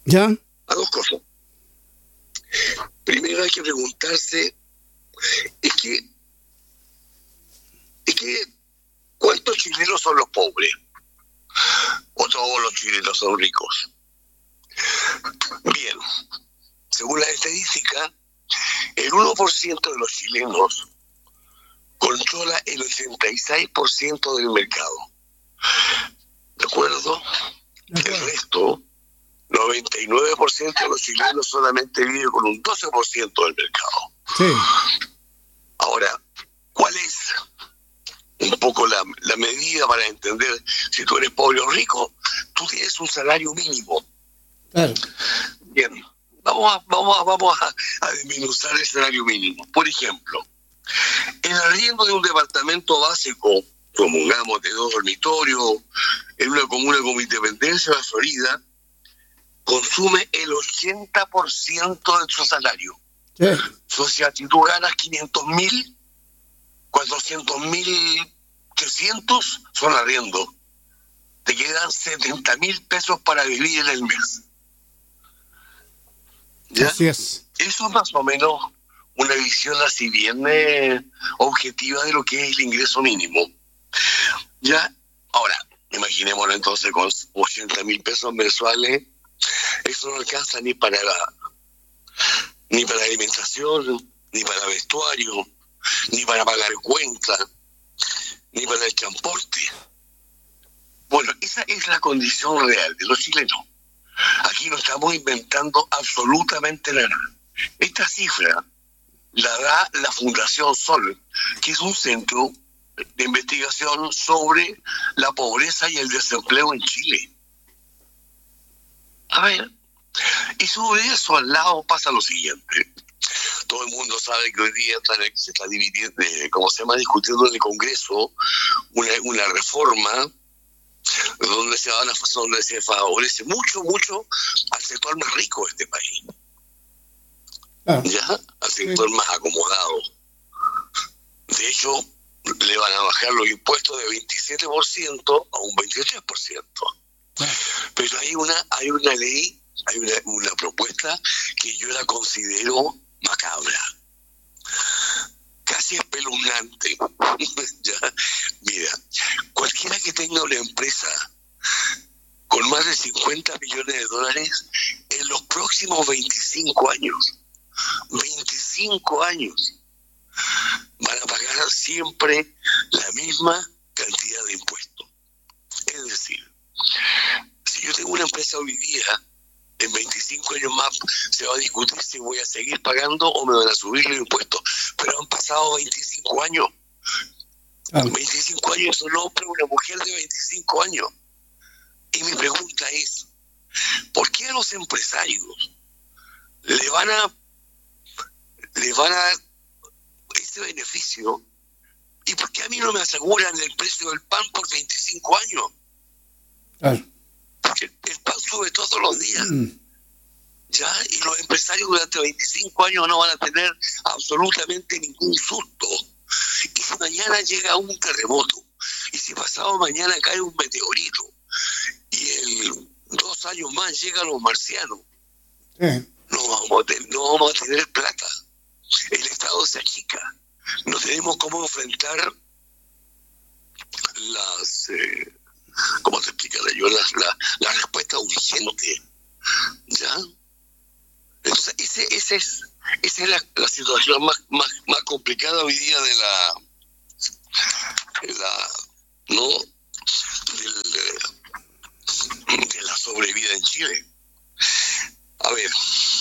¿Ya? A dos cosas. Primero hay que preguntarse, es que ¿cuántos chilenos son los pobres? ¿O todos los chilenos son ricos? Bien, según la estadística, el 1% de los chilenos controla el 86% del mercado. ¿De acuerdo? El resto, 99% de los chilenos solamente vive con un 12% del mercado. Sí. Ahora, ¿cuál es un poco la medida para entender si tú eres pobre o rico? Tú tienes un salario mínimo. Claro. Bien, vamos a desmenuzar el salario mínimo. Por ejemplo, el arriendo de un departamento básico, supongamos de 2 dormitorios, en una comuna como Independencia, la Florida, consume el 80% de tu salario. Sí. O sea, si tú ganas 500.000, 400.000, 300 son arriendo. Te quedan 70.000 pesos para vivir en el mes. ¿Ya? Así es. Eso es más o menos una visión así bien objetiva de lo que es el ingreso mínimo. ¿Ya? Ahora, imaginémonos entonces con 80.000 pesos mensuales, eso no alcanza ni para alimentación, ni para vestuario, ni para pagar cuentas, ni para el transporte. Bueno, esa es la condición real de los chilenos. Aquí no estamos inventando absolutamente nada. Esta cifra la da la Fundación Sol, que es un centro de investigación sobre la pobreza y el desempleo en Chile. A ver, y sobre eso al lado pasa lo siguiente. Todo el mundo sabe que hoy día se está dividiendo, discutiendo en el Congreso una reforma donde se favorece mucho al sector más rico de este país. ¿Ya? Al sector más acomodado. De hecho, le van a bajar los impuestos de 27% a un 23%. Pero hay una ley, hay una propuesta que yo la considero macabra, casi espeluznante. ¿Ya? Mira, cualquiera que tenga una empresa con más de 50 millones de dólares en los próximos 25 años, van a pagar siempre la misma cantidad de impuestos. Es decir, si yo tengo una empresa hoy día, en 25 años más se va a discutir si voy a seguir pagando o me van a subir los impuestos. Pero han pasado 25 años. 25 años es un hombre o una mujer de 25 años. Y mi pregunta es, ¿por qué a los empresarios le van a dar ese beneficio? ¿Y por qué a mí no me aseguran el precio del pan por 25 años? Claro. Porque el pan sube todos los días. ¿Ya? Y los empresarios durante 25 años no van a tener absolutamente ningún susto. Y si mañana llega un terremoto, y si pasado mañana cae un meteorito, y en 2 años más llegan los marcianos, no vamos a tener plata. El Estado se achica. No tenemos cómo enfrentar ¿cómo te explicaré yo? La respuesta urgente. ¿Ya? Entonces, esa es la situación más complicada hoy día de la sobrevida en Chile. A ver,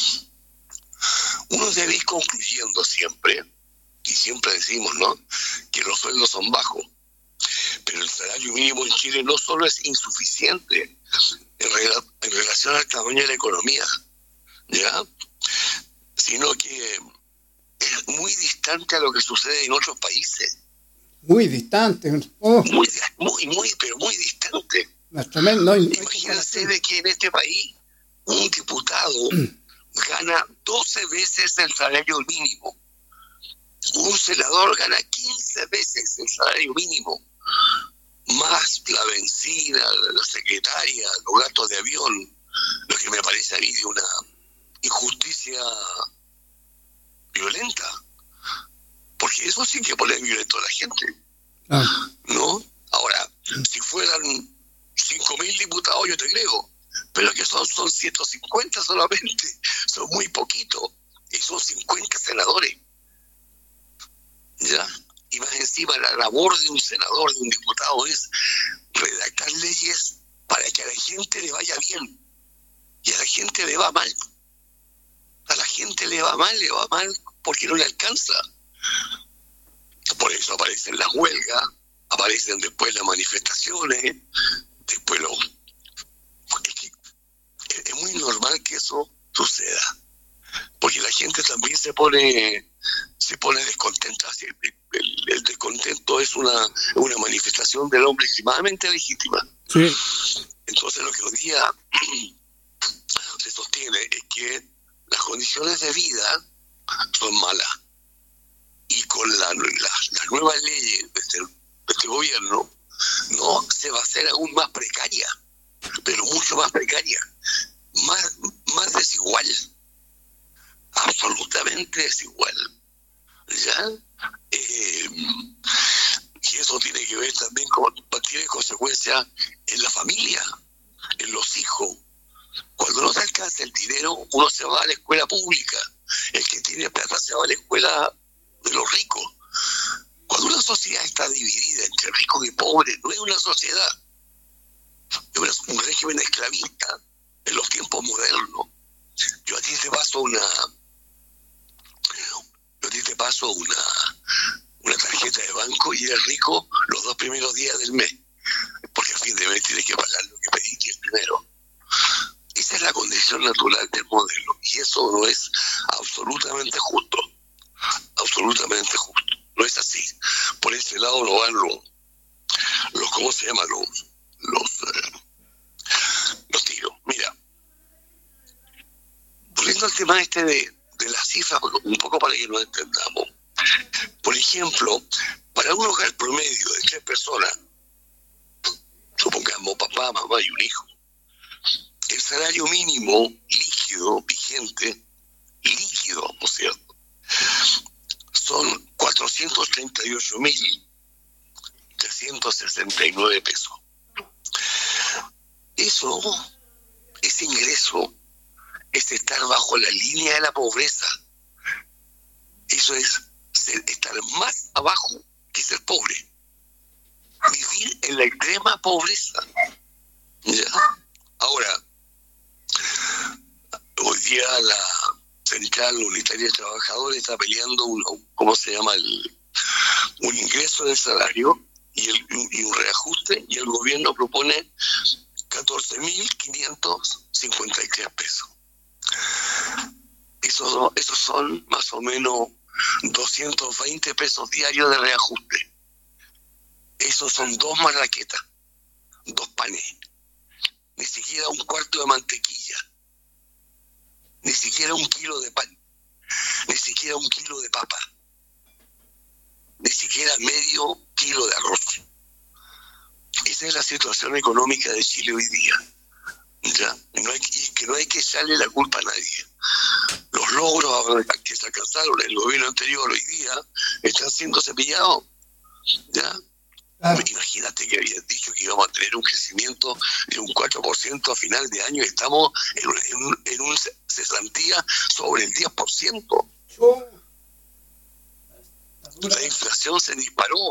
uno debe ir concluyendo siempre, y siempre decimos, ¿no?, que los sueldos son bajos, pero el salario mínimo en Chile no solo es insuficiente en relación al tamaño de la economía, ¿ya?, sino que es muy distante a lo que sucede en otros países. Muy distante. Pero muy distante. Tremendo. Imagínense de que en este país un diputado gana 12 veces el salario mínimo. Un senador gana 15 veces el salario mínimo. Más la benzina, la secretaria, los gastos de avión, lo que que me parece a mí de una injusticia violenta, porque eso sí que pone violento a la gente, ¿no? Ahora, si fueran 5.000 diputados, yo te creo, pero que son 150 solamente, son muy poquitos, y son 50 senadores, ¿ya? Y más encima la labor de un senador, de un diputado, es redactar leyes para que a la gente le vaya bien, y a la gente le va mal. A la gente le va mal porque no le alcanza. Por eso aparecen las huelgas, aparecen después las manifestaciones, después es muy normal que eso suceda, porque la gente también se pone descontenta. El descontento es una manifestación del hombre extremadamente legítima. Sí. Entonces lo que hoy día se sostiene es que las condiciones de vida son malas, y con las nuevas leyes de este gobierno no se va a hacer aún más precaria, pero mucho más precaria, más desigual, absolutamente desigual, ¿ya? Y eso tiene que ver también tiene consecuencias en la familia, en los hijos. Cuando no se alcanza el dinero, uno se va a la escuela pública. El que tiene plata se va a la escuela de los ricos. Cuando una sociedad está dividida entre ricos y pobres, no es una sociedad, es un régimen esclavista en los tiempos modernos. Yo a ti te paso una tarjeta de banco y eres rico los 2 primeros días del mes, porque a fin de mes tienes que pagar lo que pediste el primero. Esa es la condición natural del modelo, y eso no es absolutamente justo, no es así. Por ese lado lo van los ¿cómo se llama? Los tiros. Mira, volviendo al tema de las cifras, un poco para que nos entendamos. Por ejemplo, para un hogar promedio de 3 personas, supongamos papá, mamá y un hijo, el salario mínimo líquido, vigente, ¿no es cierto?, son 438.369 pesos. Ese ingreso es estar bajo la línea de la pobreza. Eso es estar más abajo que ser pobre. Vivir en la extrema pobreza. ¿Ya? Ahora, hoy día la Central Unitaria de Trabajadores está peleando un ingreso de salario y un reajuste, y el gobierno propone 14.553 pesos. Esos son más o menos 220 pesos diarios de reajuste. Esos son 2 marraquetas, 2 panes, ni siquiera un cuarto de mantequilla, ni siquiera 1 kilo de pan, ni siquiera 1 kilo de papa, ni siquiera medio kilo de arroz. Esa es la situación económica de Chile hoy día. ¿Ya? No hay que echarle la culpa a nadie. Los logros que se alcanzaron en el gobierno anterior hoy día están siendo cepillados. ¿Ya? Claro. Imagínate que habían dicho que íbamos a tener un crecimiento de un 4% a final de año, y estamos en una cesantía sobre el 10%. La inflación se disparó.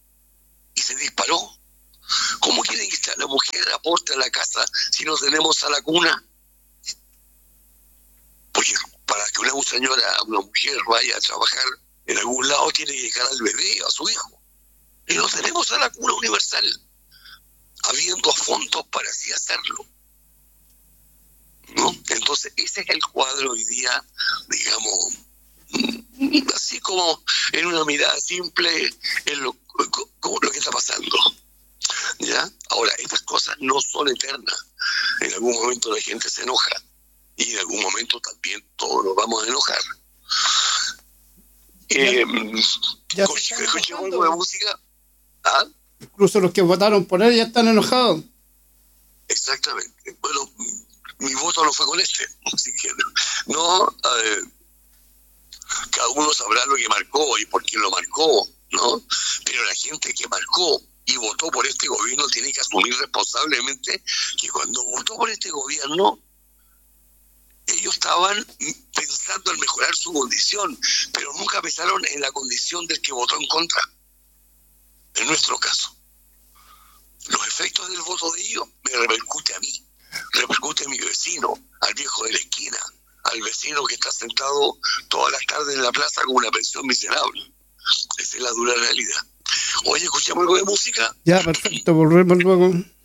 ¿Cómo quieren que la mujer aporte a la casa si no tenemos a la cuna? Porque para que una mujer vaya a trabajar en algún lado, tiene que llegar al bebé, a su hijo. Y no tenemos a la cuna universal, habiendo fondos para así hacerlo, ¿no? Entonces ese es el cuadro hoy día, digamos, así como en una mirada simple, en lo que está pasando. ¿Ya? Ahora, estas cosas no son eternas. En algún momento la gente se enoja, y en algún momento también todos nos vamos a enojar. ¿Escuchamos algo de música? ¿Ah? Incluso los que votaron por él ya están enojados. Exactamente. Bueno, mi voto voto no fue con este. Así que no, cada uno sabrá lo que marcó y por qué lo marcó, ¿no? Pero la gente que marcó y votó por este gobierno tiene que asumir responsablemente que cuando votó por este gobierno, ellos estaban pensando en mejorar su condición, pero nunca pensaron en la condición del que votó en contra. En nuestro caso, los efectos del voto de ellos me repercute a mí, repercute a mi vecino, al viejo de la esquina, al vecino que está sentado todas las tardes en la plaza con una pensión miserable. Esa es la dura realidad. Oye, ¿escuchamos algo de música? Ya, perfecto, volvemos luego.